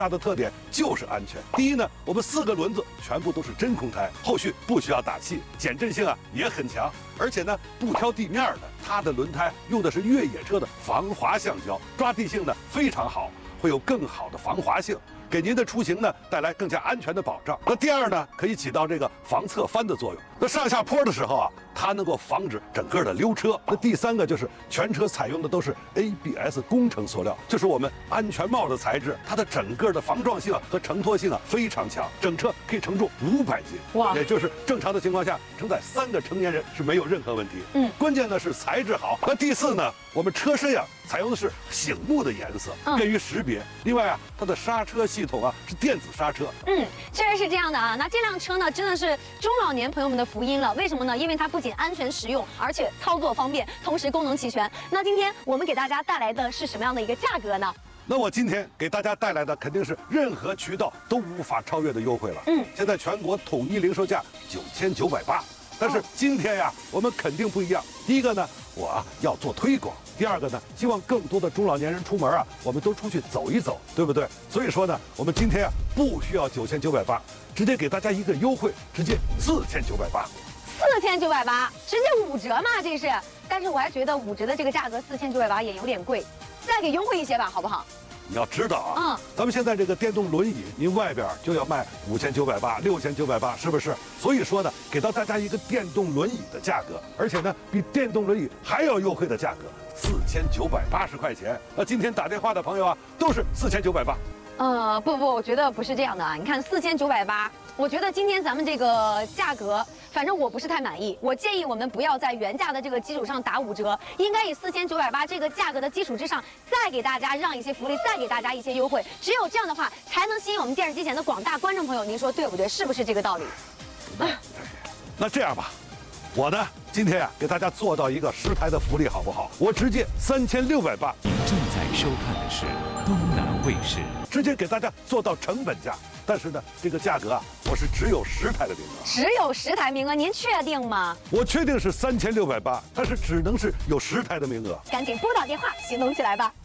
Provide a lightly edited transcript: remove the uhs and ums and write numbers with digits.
大的特点就是安全。第一呢，我们4个轮子全部都是真空胎，后续不需要打气，减震性也很强。而且呢，不挑地面的，它的轮胎用的是越野车的防滑橡胶，抓地性呢非常好，会有更好的防滑性，给您的出行呢带来更加安全的保障。那第二呢，可以起到这个防侧翻的作用。那上下坡的时候它能够防止整个的溜车。那第三个就是全车采用的都是 ABS 工程塑料，就是我们安全帽的材质，它的整个的防撞性和承托性非常强，整车可以承重500斤，哇，也就是正常的情况下承载3个成年人是没有任何问题。关键呢是材质好。那第四呢，我们车身采用的是醒目的颜色，便于识别。另外它的刹车系统是电子刹车。 确实是这样的那这辆车呢，真的是中老年朋友们的福音了。为什么呢？因为它不仅安全实用，而且操作方便，同时功能齐全。那今天我们给大家带来的是什么样的一个价格呢？ 那我今天给大家带来的肯定是任何渠道都无法超越的优惠了。现在全国统一零售价9980，但是今天我们肯定不一样。第一个呢，我要做推广。第二个呢，希望更多的中老年人出门我们都出去走一走，对不对？所以说呢，我们今天不需要9980，直接给大家一个优惠，直接4980。 4980，直接5折嘛，这是。但是我还觉得5折的这个价格4980也有点贵，再给优惠一些吧，好不好？ 你要知道咱们现在这个电动轮椅，您外边就要卖5980、6980，是不是？所以说呢，给到大家一个电动轮椅的价格，而且呢，比电动轮椅还要优惠的价格，4980块钱。那今天打电话的朋友都是4980。 不，我觉得不是这样的你看4980，我觉得今天咱们这个价格，反正我不是太满意。我建议我们不要在原价的这个基础上打5折，应该以4980这个价格的基础之上，再给大家让一些福利，再给大家一些优惠。只有这样的话，才能吸引我们电视机前的广大观众朋友。您说对不对？是不是这个道理？ 那这样吧，我呢今天给大家做到一个10台的福利，好不好？我直接3680。 您正在收看的是东南卫视， 直接给大家做到成本价。但是呢，这个价格我是只有10台的名额， 只有10台名额，您确定吗？ 我确定是3680，但是只能是有10台的名额。 赶紧拨打电话，行动起来吧。